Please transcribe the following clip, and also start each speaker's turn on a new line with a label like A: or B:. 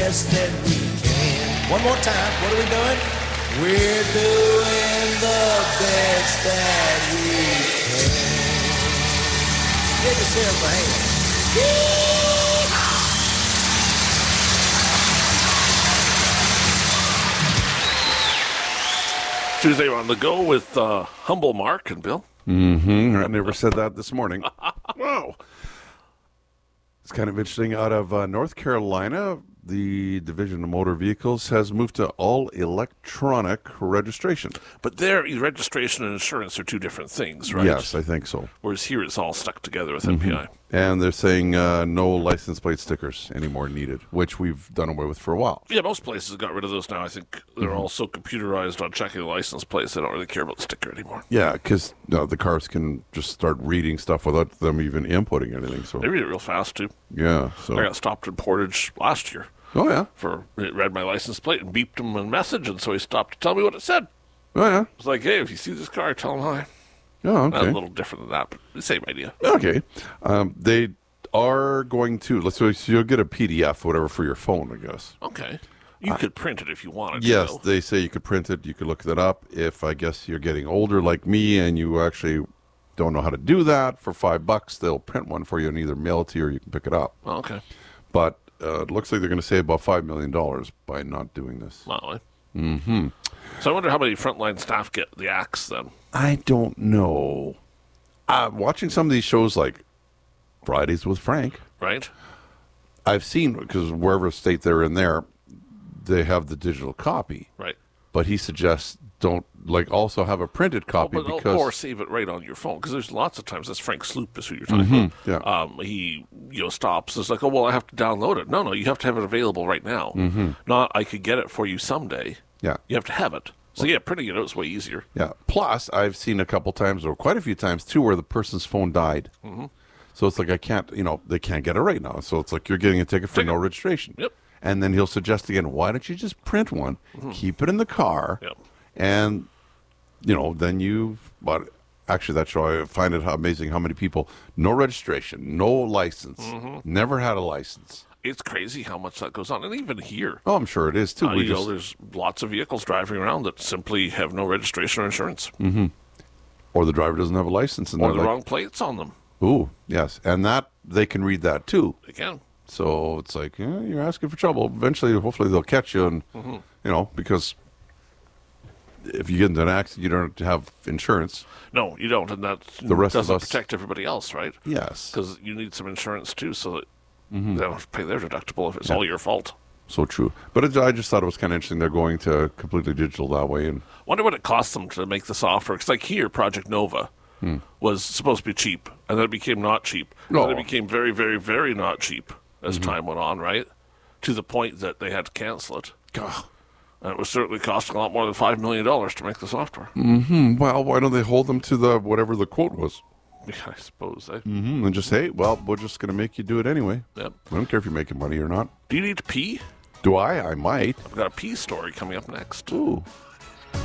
A: best that we can. One more time. What are we doing? We're doing the best that we can. Give yourself a hand.
B: Tuesday, we're on the go with Humble Mark and Bill.
C: I never said that this morning. Wow. It's kind of interesting. Out of North Carolina, the Division of Motor Vehicles has moved to all electronic registration.
B: But there, registration and insurance are two different things, right?
C: Yes, I think so.
B: Whereas here, it's all stuck together with MPI.
C: And they're saying no license plate stickers anymore needed, which we've done away with for a while.
B: Yeah, most places got rid of those now. I think they're all so computerized on checking the license plates, they don't really care about the sticker anymore.
C: Yeah, because the cars can just start reading stuff without them even inputting anything. So
B: They read it real fast, too.
C: yeah, so
B: I got stopped in Portage last year.
C: oh yeah,
B: It read my license plate and beeped him a message, and so he stopped to tell me what it said.
C: oh yeah,
B: It's like, hey, if you see this car, tell him hi.
C: oh okay.
B: A little different than that, but the same idea.
C: Okay. They are going to, so you'll get a PDF, whatever, for your phone, I guess.
B: Okay. You could print it if you wanted to.
C: Yes,
B: though.
C: they say you could print it, you could look that up. If I guess you're getting older like me and you actually don't know how to do that, for $5, they'll print one for you and either mail it to you or you can pick it up.
B: Oh, okay.
C: But it looks like they're going to save about $5 million by not doing this.
B: Wow. So I wonder how many frontline staff get the axe then.
C: I don't know. Watching some of these shows like Fridays with Frank,
B: Right?
C: I've seen, because wherever state they're in there, they have the digital copy.
B: Right.
C: But he suggests don't also have a printed copy because
B: Or save it right on your phone, because there's lots of times that's Frank Sloop is who you're talking about.
C: yeah.
B: He stops. It's like, oh well, I have to download it. No, you have to have it available right now. Not I could get it for you someday.
C: Yeah.
B: You have to have it. So yeah, printing it out is way easier.
C: Yeah. Plus, I've seen a couple times, or quite a few times too, where the person's phone died. So it's like I can't, they can't get it right now. So it's like you're getting a ticket for no registration.
B: Yep.
C: And then he'll suggest again, why don't you just print one, keep it in the car,
B: Yep.
C: and then you. But actually, that show I find it amazing how many people no registration, no license, never had a license.
B: It's crazy how much that goes on, and even here.
C: Oh, I'm sure it is too.
B: There's lots of vehicles driving around that simply have no registration or insurance,
C: or the driver doesn't have a license, and
B: or
C: they're
B: the
C: like,
B: wrong plates on them.
C: ooh, yes, and that they can read that too.
B: They can.
C: So it's like, you're asking for trouble. Eventually, hopefully, they'll catch you, and because if you get into an accident, you don't have insurance.
B: No, you don't, and that
C: The rest of
B: doesn't
C: us-
B: protect everybody else, right?
C: Yes,
B: Because you need some insurance too, so that they don't have to pay their deductible if it's all your fault.
C: so true. But I just thought it was kind of interesting. They're going to completely digital that way, and
B: Wonder what it costs them to make the software. Because like here, Project Nova was supposed to be cheap, and then it became not cheap.
C: No.
B: And then it became very, very, very not cheap as time went on, right? To the point that they had to cancel it. And it was certainly costing a lot more than $5 million to make the software.
C: well, why don't they hold them to the whatever the quote was,
B: Yeah, I suppose. Eh?
C: and just hey, well, we're just going to make you do it anyway.
B: Yep.
C: I don't care if you're making money or not.
B: Do you need to pee?
C: Do I? I might.
B: I've got a pee story coming up next.
C: Ooh.